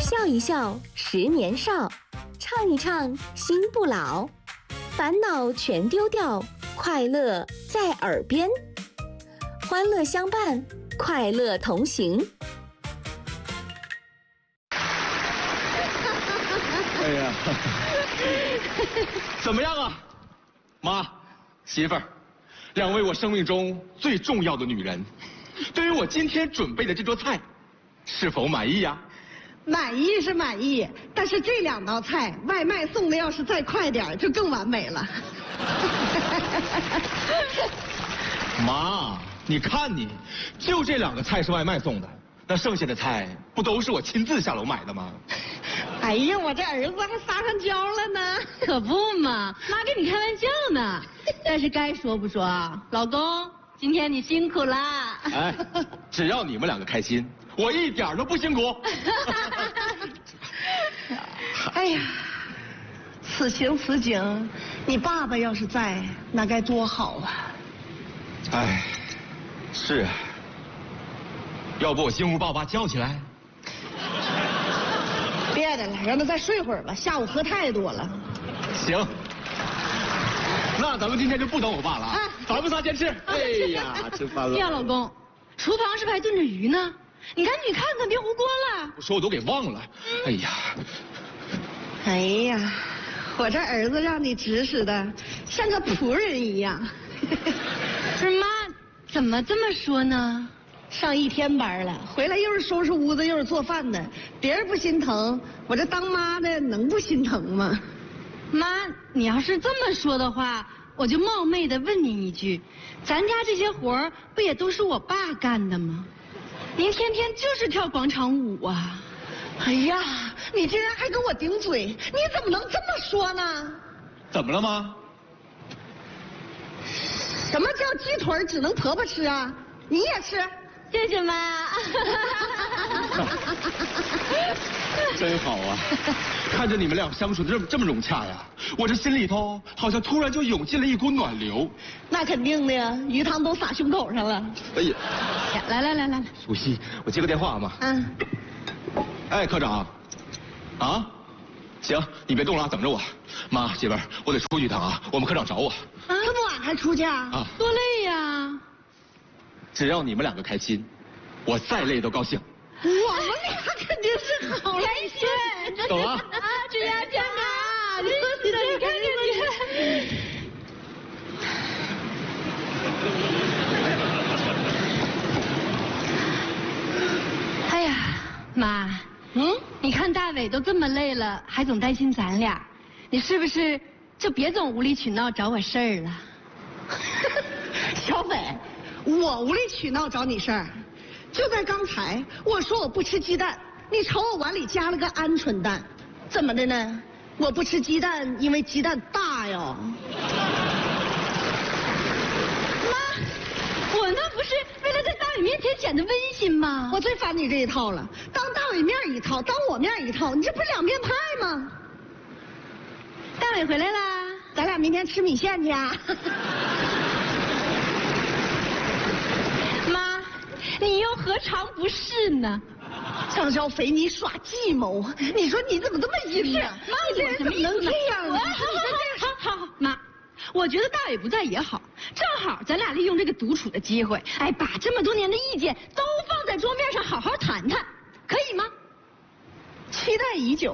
笑一笑10年少，唱一唱心不老，烦恼全丢掉，快乐在耳边，欢乐相伴，快乐同行。 哎呀，怎么样啊，妈，媳妇儿，两位我生命中最重要的女人，对于我今天准备的这桌菜，是否满意呀？ 满意是满意，但是这2道菜外卖送的要是再快点，就更完美了。 妈，你看你，就这2个菜是外卖送的，那剩下的菜不都是我亲自下楼买的吗？ 哎呀，我这儿子还撒上娇了呢。 可不嘛，妈跟你开玩笑呢。但是该说不说啊，老公，今天你辛苦啦。 哎，只要你们2个开心，我一点都不辛苦。 哎呀，此情此景，你爸爸要是在，那该多好啊！ 哎，是啊，要不我进屋把我爸叫起来？ 别的了，让他再睡会儿吧，下午喝太多了。 行，那咱们今天就不等我爸了啊，咱们仨先吃。哎呀，吃饭了。 呀，老公，厨房是不是还炖着鱼呢？你赶紧看看，别糊锅了。 我说我都给忘了。哎呀， 哎呀，我这儿子让你指使的，像个仆人一样。 不是妈，怎么这么说呢？ 上1天班了，回来又是收拾屋子又是做饭的，别人不心疼，我这当妈的能不心疼吗？ 妈，你要是这么说的话，我就冒昧的问您一句，咱家这些活儿不也都是我爸干的吗？您天天就是跳广场舞啊！ 哎呀，你竟然还跟我顶嘴，你怎么能这么说呢？ 怎么了妈？ 什么叫鸡腿只能婆婆吃啊？你也吃？ 谢谢妈。 真好啊，看着你们俩相处的这么融洽呀，我这心里头好像突然就涌进了一股暖流。 那肯定的呀，鱼汤都洒胸口上了。 哎呀， 来， 舒希，我接个电话嘛。 嗯。 哎，科长。啊？行，你别动了，等着我。妈，媳妇儿，我得出去一趟啊，我们科长找我。 这么晚还出去啊？ 啊， 多累呀！ 只要你们2个开心，我再累都高兴。 我们俩肯定是好开心。 走了。 啊，这牙签啊，真是的，你看看你。哎呀，妈，你看大伟都这么累了，还总担心咱俩，你是不是就别总无理取闹找我事儿了？ 小斐，我无理取闹找你事儿，就在刚才，我说我不吃鸡蛋，你瞅我碗里加了个鹌鹑蛋，怎么的呢？我不吃鸡蛋，因为鸡蛋大哟。 我那不是为了在大伟面前显得温馨吗？ 我最烦你这一套了，当大伟面一套，当我面一套，你这不是2面派吗？ 大伟回来啦， 咱俩明天吃米线去啊。 妈，你又何尝不是呢？ 张小斐，你耍计谋，你说你怎么这么阴呢？ 妈， 你这人怎么能这样呢？ 好，妈，我觉得大伟不在也好，正好咱俩利用这个独处的机会，哎，把这么多年的意见都放在桌面上好好谈谈，可以吗？ 期待已久。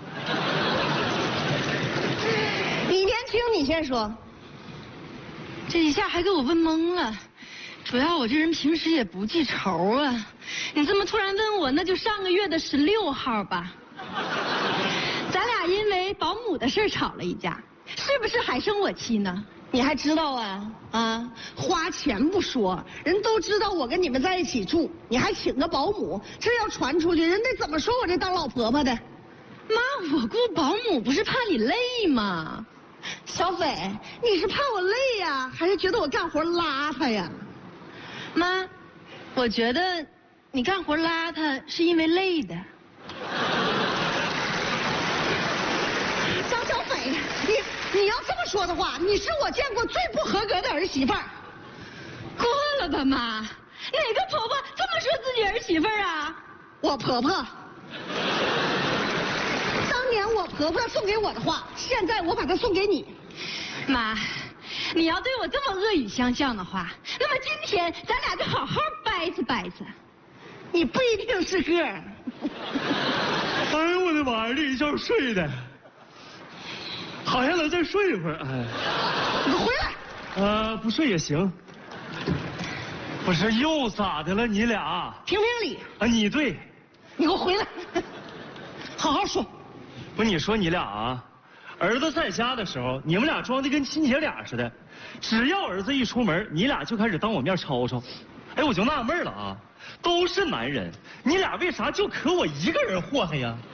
你年轻，你先说。 这一下还给我问懵了，主要我这人平时也不记仇啊。你这么突然问我，那就上个月的16号吧。咱俩因为保姆的事吵了一架，是不是还生我气呢？ 你还知道啊？啊，花钱不说，人都知道我跟你们在一起住，你还请个保姆，这要传出去，人得怎么说我这当老婆婆的？ 妈，我雇保姆不是怕你累吗？ 小斐，你是怕我累呀，还是觉得我干活邋遢呀？ 妈，我觉得你干活邋遢是因为累的。 张小斐，你要这么说的话，你是我见过最不合格的儿媳妇儿。 过了吧，妈，哪个婆婆这么说自己儿媳妇儿啊？ 我婆婆。 我婆婆送给我的话，现在我把它送给你。 妈，你要对我这么恶语相向的话，那么今天咱俩就好好掰扯掰扯。 你不一定是个。 哎呦我的妈呀，这一觉睡的，好像能再睡一会儿。哎， 你回来。 不睡也行。不是又咋的了？你俩评评理。 啊，你对。 你给我回来，好好说。 不，你说你俩啊，儿子在家的时候，你们俩装的跟亲姐俩似的，只要儿子一出门，你俩就开始当我面吵吵。哎，我就纳闷了啊，都是男人，你俩为啥就可我一个人祸害呀？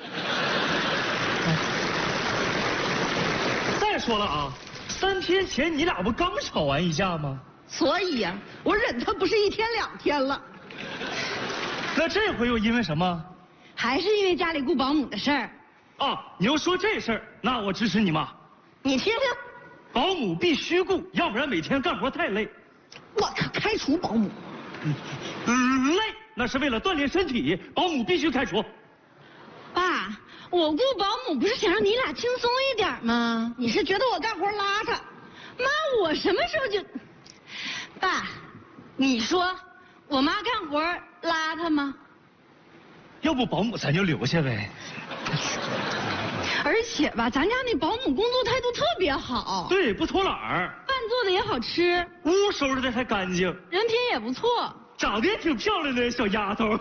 再说了啊，3天前你俩不刚吵完一架吗？ 所以呀，我忍他不是1天2天了。 那这回又因为什么？ 还是因为家里雇保姆的事儿。 啊，你要说这事儿，那我支持你妈。 你听听， 保姆必须雇，要不然每天干活太累。 我可开除保姆。 累那是为了锻炼身体，保姆必须开除。 爸，我雇保姆不是想让你俩轻松一点吗？ 你是觉得我干活邋遢？ 妈，我什么时候就……爸，你说我妈干活邋遢吗？ 要不保姆咱就留下呗。 而且吧，咱家那保姆工作态度特别好， 对，不偷懒儿， 饭做的也好吃， 屋收拾的还干净， 人品也不错， 长得也挺漂亮的小丫头。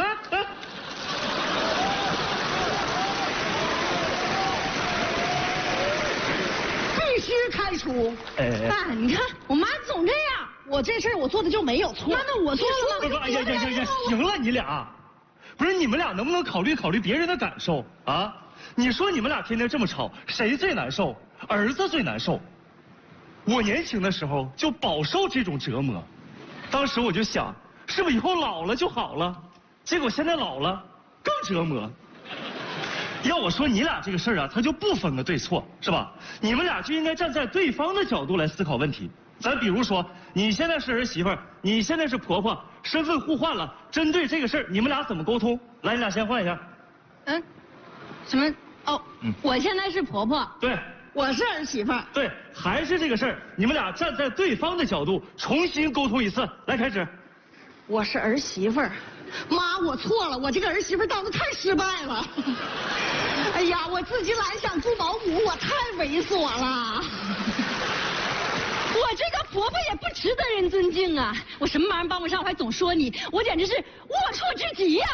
必须开除。 爸，你看我妈总这样， 我这事儿我做的就没有错。 那我错了吗？ 哎呀，行了，你俩，不是你们俩能不能考虑考虑别人的感受啊？你说你们俩天天这么吵，谁最难受？儿子最难受。我年轻的时候就饱受这种折磨，当时我就想，是不是以后老了就好了？结果现在老了更折磨。要我说你俩这个事儿啊，他就不分个对错，是吧？你们俩就应该站在对方的角度来思考问题。咱比如说，你现在是儿媳妇，你现在是婆婆，身份互换了，针对这个事儿，你们俩怎么沟通？来，你俩先换一下。 什么？哦，我现在是婆婆。 对， 我是儿媳妇。 对，还是这个事儿，你们俩站在对方的角度重新沟通一次。来，开始。 我是儿媳妇，妈，我错了，我这个儿媳妇当的太失败了。哎呀，我自己懒想雇保姆，我太猥琐了。 我这个婆婆也不值得人尊敬啊！我什么玩意儿帮不上，我还总说你，我简直是龌龊至极呀！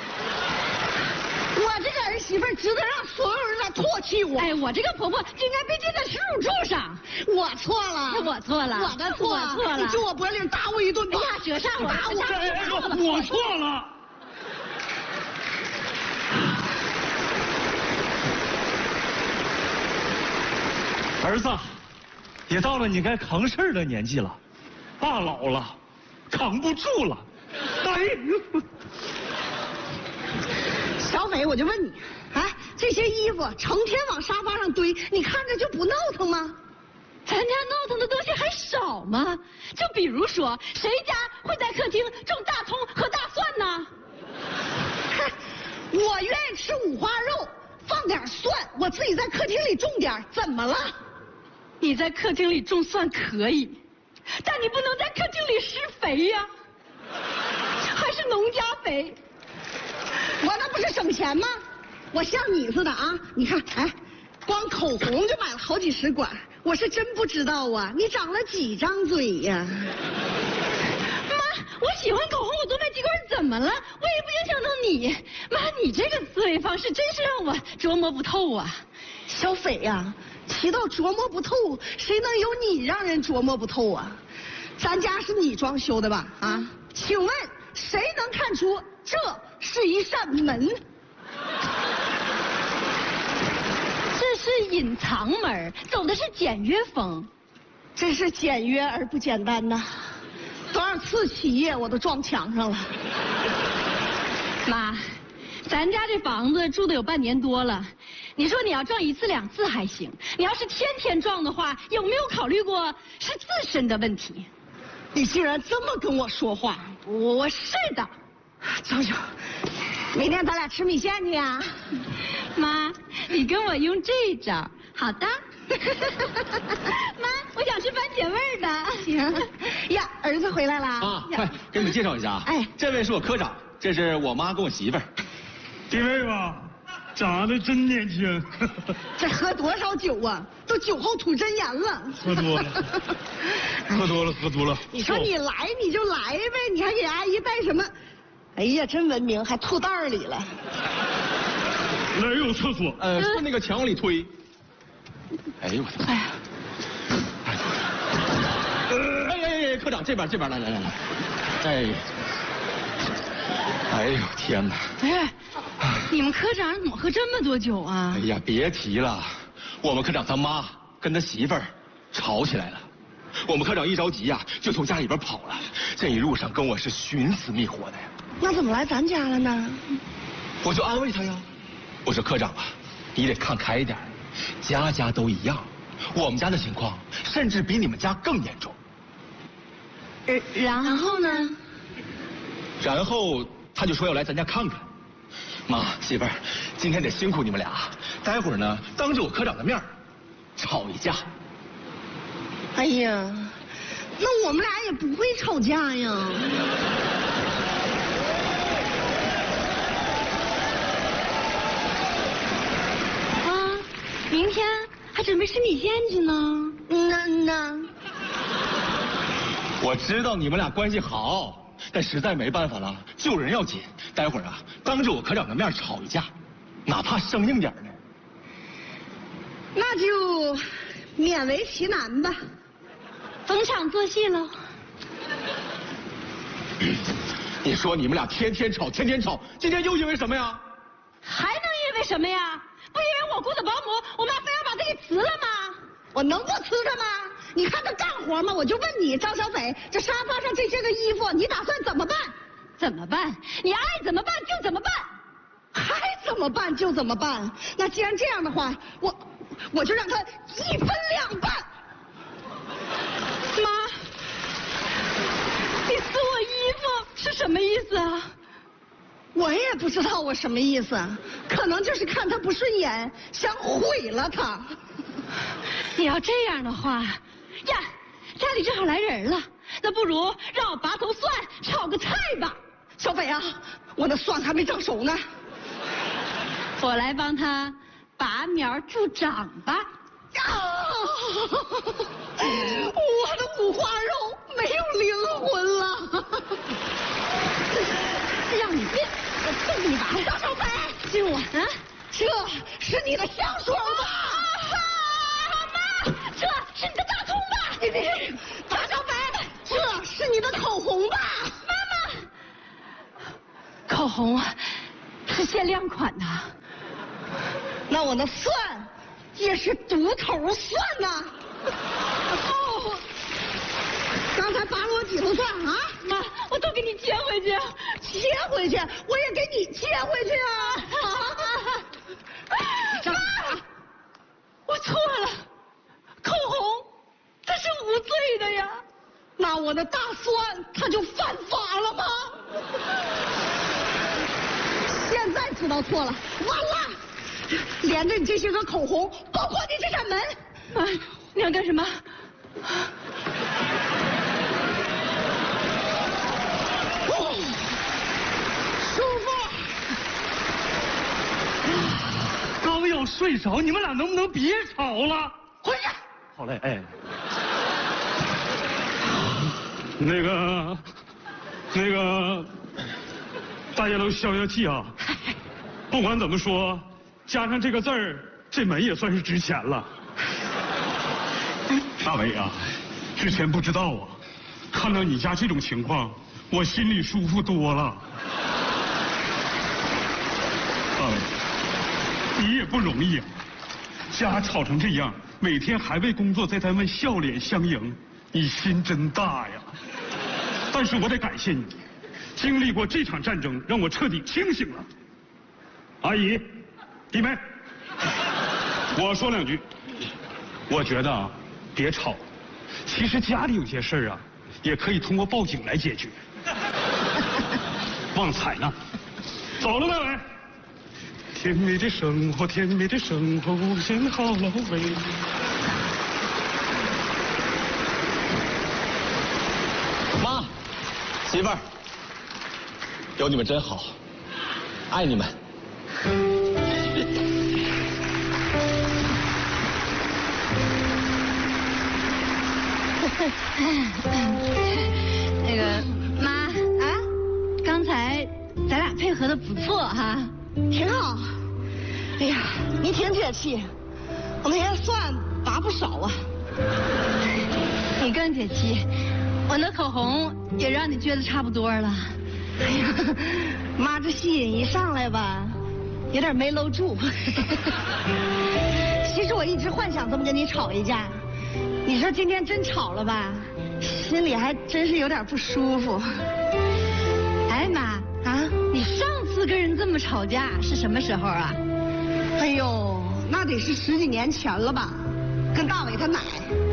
我这个儿媳妇值得让所有人来唾弃我。 哎，我这个婆婆就应该被钉在耻辱柱上。 我错了， 我错了， 我的错， 我错了。 你揪我脖领打我一顿吧。 哎呀，折上我， 打我错了。儿子，也到了你该扛事儿的年纪了，爸老了，扛不住了。哎呦！ 小伟，我就问你，哎，这些衣服成天往沙发上堆，你看着就不闹腾吗？ 咱家闹腾的东西还少吗？就比如说，谁家会在客厅种大葱和大蒜呢？ 哼，我愿意吃五花肉，放点蒜，我自己在客厅里种点，怎么了？ 你在客厅里种蒜可以，但你不能在客厅里施肥呀，还是农家肥。 我那不是省钱吗？我像你似的啊！你看，哎，光口红就买了好几10管，我是真不知道啊！你长了几张嘴呀？ 妈，我喜欢口红，我多买几管怎么了？我也不影响到你。妈，你这个思维方式真是让我琢磨不透啊！ 小斐呀，提到琢磨不透，谁能有你让人琢磨不透啊？咱家是你装修的吧？啊，请问谁能看出这是一扇门？ 这是隐藏门，走的是简约风。 真是简约而不简单呐！多少次起夜我都撞墙上了。 妈，咱家这房子住的有半年多了，你说你要撞1次2次还行，你要是天天撞的话，有没有考虑过是自身的问题？ 你竟然这么跟我说话！ 我是的。 张秀，明天咱俩吃米线去啊？ 妈， 你跟我用这招。好的。妈，我想吃番茄味儿的。 行。呀，儿子回来了啊！快给你们介绍一下啊！ 哎， 这位是我科长，这是我妈跟我媳妇儿。 这位吧，长得真年轻。 这喝多少酒啊？都酒后吐真言了。 喝多了，喝多了，喝多了。 你说你来你就来呗，你还给阿姨带什么？哎呀，真文明，还吐袋里了。 哪有厕所？ 顺那个墙往里推。哎呦我的妈！哎，科长这边来，哎呦天哪！ 哎，你们科长怎么喝这么多酒啊？ 哎呀，别提了，我们科长他妈跟他媳妇儿吵起来了，我们科长一着急呀，就从家里边跑了，这一路上跟我是寻死觅活的呀。 那怎么来咱家了呢？ 我就安慰他呀，我说科长啊，你得看开一点，家家都一样，我们家的情况甚至比你们家更严重。 然后呢？ 然后他就说要来咱家看看。妈，媳妇儿，今天得辛苦你们俩，待会儿呢，当着我科长的面吵一架。 哎呀，那我们俩也不会吵架呀。 啊，明天还准备吃米线去呢。 那。 我知道你们俩关系好，但实在没办法了，救人要紧。待会儿啊，当着我科长的面吵一架，哪怕生硬点呢。 那就勉为其难吧， 逢场作戏喽。 你说你们俩天天吵，今天又因为什么呀？ 还能因为什么呀？不因为我雇的保姆，我妈非要把她给辞了吗？ 我能不辞他吗？你看他干活吗？我就问你，张小斐，这沙发上这些个衣服，你打算怎么办？ 怎么办？你爱怎么办就怎么办。 还怎么办就怎么办？那既然这样的话，我就让他1分2半。 妈，你撕我衣服是什么意思啊？ 我也不知道我什么意思，可能就是看他不顺眼，想毁了他。 你要这样的话，呀，家里正好来人了，那不如让我拔头蒜炒个菜吧。 小斐啊，我的蒜还没长熟呢。 我来帮他拔苗助长吧。 我的五花肉没有灵魂了。 让你变，我揍你把！ 张小斐， 亲我啊！ 这是你的香水吧？ 妈，这是你的大葱吧？ 你，张小斐，这是你的口红吧？ 妈妈，口红是限量款的。 那我的蒜也是独头蒜呐。哦，刚才拔了我几头蒜啊？ 妈，我都给你接回去。 接回去，我也给你接回去啊！ 妈，我错了，口红它是无罪的呀。 那我的大蒜它就犯法了吗？现在知道错了，完了！连着你这些个口红，包括你这扇门。 妈，你要干什么？ 舒服。 刚要睡着，你们俩能不能别吵了？ 回去。 好嘞，哎。那个，大家都消消气啊！不管怎么说，加上这个字儿，这门也算是值钱了。大伟啊，之前不知道啊，看到你家这种情况，我心里舒服多了。大伟，你也不容易啊，家吵成这样，每天还为工作在单位笑脸相迎，你心真大呀。但是我得感谢你，经历过这场战争，让我彻底清醒了。阿姨，弟妹，我说两句。我觉得啊，别吵。其实家里有些事儿啊，也可以通过报警来解决。旺财呢？走了，大伟。 甜蜜的生活，甜蜜的生活无限好味。 妈，媳妇儿，有你们真好，爱你们。 那个妈啊，刚才咱俩配合的不错哈， 挺好。哎呀，你挺解气，我那天算拔不少啊。 你更解气，我那口红也让你撅得差不多了。 哎呀，妈这戏瘾一上来吧，有点没搂住。其实我一直幻想这么跟你吵一架，你说今天真吵了吧，心里还真是有点不舒服。 哎妈啊，你上次跟人这么吵架是什么时候啊？ 哎呦，那得是10几年前了吧，跟大伟他奶。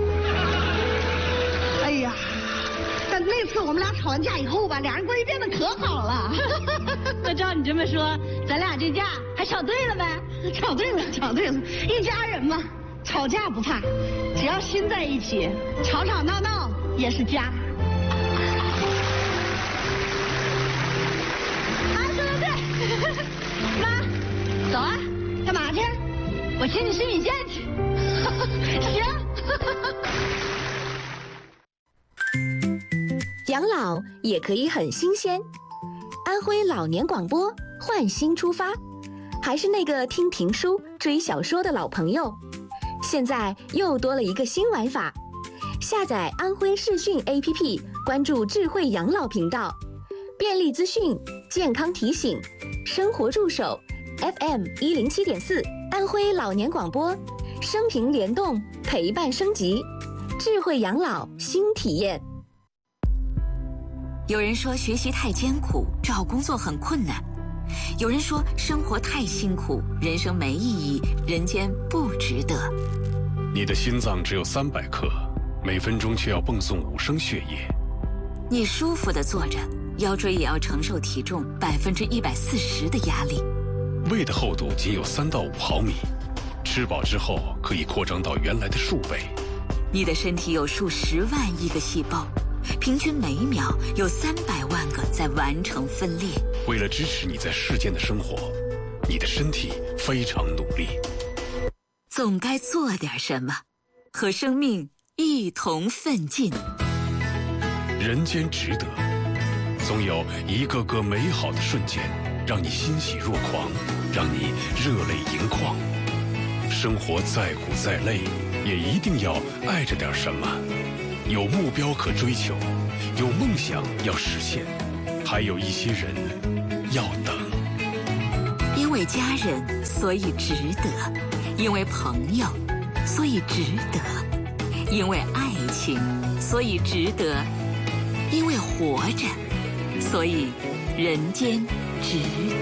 哎呀，但那次我们俩吵完架以后吧，俩人关系变得可好了。 那照你这么说，咱俩这架还吵对了呗？ 吵对了，吵对了，一家人嘛，吵架不怕，只要心在一起，吵吵闹闹也是家。啊，对，妈，走啊，干嘛去？ 我请你吃米线去。 行。 养老也可以很新鲜。安徽老年广播换新出发，还是那个听评书、追小说的老朋友，现在又多了一个新玩法。下载安徽视讯 APP， 关注智慧养老频道，便利资讯、健康提醒、生活助手 FM107.4， 安徽老年广播，生平联动，陪伴升级，智慧养老新体验。 有人说学习太艰苦，找工作很困难；有人说生活太辛苦，人生没意义，人间不值得。 你的心脏只有300克，每分钟却要泵送5升血液。 你舒服地坐着，腰椎也要承受体重140%的压力。 胃的厚度仅有3到5毫米，吃饱之后可以扩张到原来的数倍。 你的身体有数10万亿个细胞，平均每秒有300万个在完成分裂。 为了支持你在世间的生活，你的身体非常努力。 总该做点什么，和生命一同奋进。 人间值得，总有一个个美好的瞬间，让你欣喜若狂，让你热泪盈眶。生活再苦再累，也一定要爱着点什么。有目标可追求，有梦想要实现，还有一些人要等。 因为家人，所以值得；因为朋友，所以值得；因为爱情，所以值得；因为活着，所以人间值得。